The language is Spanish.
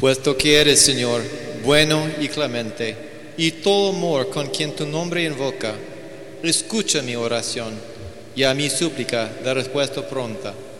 Puesto que eres, Señor, bueno y clemente, y todo amor con quien tu nombre invoca, escucha mi oración y a mi súplica da respuesta pronta.